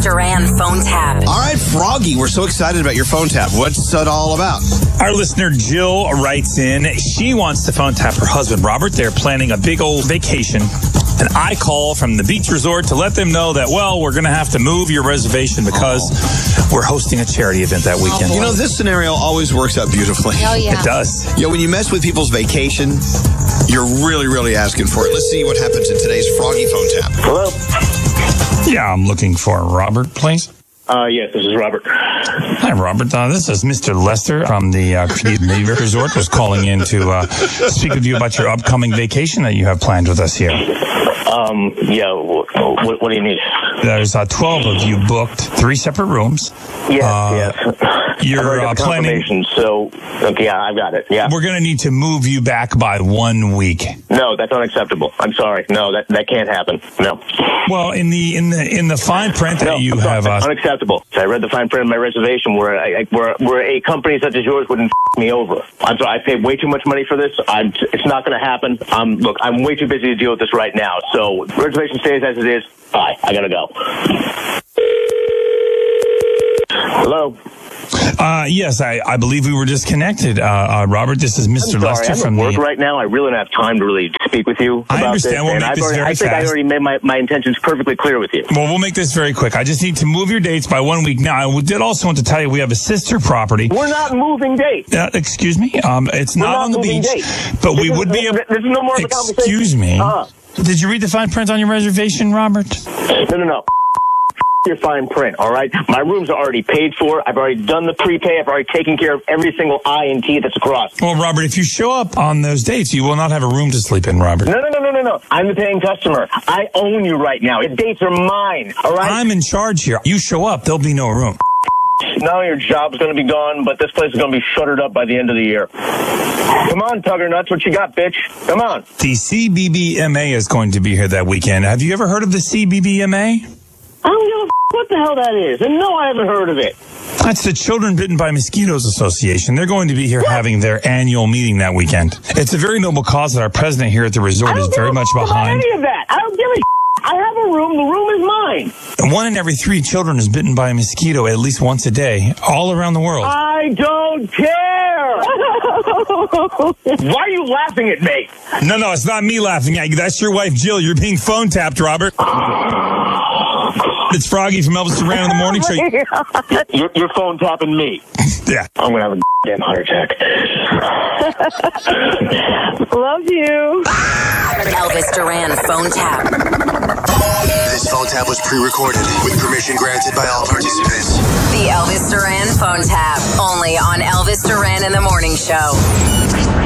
Duran phone tap. All right, Froggy, we're so excited about your phone tap. What's it all about? Our listener Jill writes in. She wants to phone tap her husband, Robert. They're planning a big old vacation. And I call from the beach resort to let them know that, well, we're going to have to move your reservation because we're hosting a charity event that weekend. You know, this scenario always works out beautifully. Oh, yeah. It does. Yeah, when you mess with people's vacation, you're really, really asking for it. Let's see what happens in today's Froggy phone tap. Hello? Yeah, I'm looking for Robert, please. Yes, this is Robert. Hi, Robert. This is Mr. Lester from the Navy Resort. Was calling in to speak with you about your upcoming vacation that you have planned with us here. Yeah, what do you need? There's 12 of you booked, 3 separate rooms. Yes. You're I've planning. confirmation, so, okay, yeah, I've got it, yeah. We're going to need to move you back by 1 week. No, that's unacceptable. I'm sorry. No, that can't happen. No. Well, in the fine print that you have, that's unacceptable. I read the fine print of my reservation where a company such as yours wouldn't me over. I'm sorry. I paid way too much money for this. It's not going to happen. Look, I'm way too busy to deal with this right now. So reservation stays as it is. Bye. I gotta go. Hello. Yes, I believe we were disconnected. Robert, this is Mr. Lester from I'm at work right now. I really don't have time to really speak with you about I understand. this. We'll make this very I think fast. I already made my intentions perfectly clear with you. Well, we'll make this very quick. I just need to move your dates by 1 week. Now, I did also want to tell you we have a sister property. We're not moving dates. Excuse me? It's not on the beach, but we would be able... This is no more of a conversation. Excuse me. Did you read the fine print on your reservation, Robert? No. Your fine print, all right? My rooms are already paid for. I've already done the prepay. I've already taken care of every single I and T that's across. Well, Robert, if you show up on those dates, you will not have a room to sleep in, Robert. No. I'm the paying customer. I own you right now. The dates are mine, all right? I'm in charge here. You show up, there'll be no room. Now your job's going to be gone, but this place is going to be shuttered up by the end of the year. Come on, Tugger Nuts. What you got, bitch? Come on. The CBBMA is going to be here that weekend. Have you ever heard of the CBBMA? I don't give a what the hell that is. And no, I haven't heard of it. That's the Children Bitten by Mosquitoes Association. They're going to be here having their annual meeting that weekend. It's a very noble cause that our president here at the resort is very much behind. Any of that. I don't give a I have a room. The room is mine. 1 in every 3 children is bitten by a mosquito at least once a day, all around the world. I don't care. Why are you laughing at me? No, it's not me laughing at you. That's your wife, Jill. You're being phone tapped, Robert. It's Froggy from Elvis Duran in the Morning Show. You're phone tapping me. Yeah. I'm going to have a damn heart attack. Love you. Elvis Duran phone tap. This phone tap was pre-recorded with permission granted by all participants. The Elvis Duran phone tap. Only on Elvis Duran in the Morning Show.